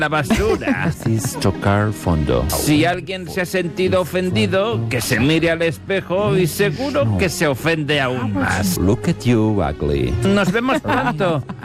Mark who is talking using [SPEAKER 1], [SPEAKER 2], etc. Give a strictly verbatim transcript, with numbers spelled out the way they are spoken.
[SPEAKER 1] la basura.
[SPEAKER 2] Es tocar fondo.
[SPEAKER 1] Si alguien se ha sentido ofendido, que se mire al espejo y seguro que se ofende aún más.
[SPEAKER 2] Look at you, ugly.
[SPEAKER 1] Nos vemos pronto.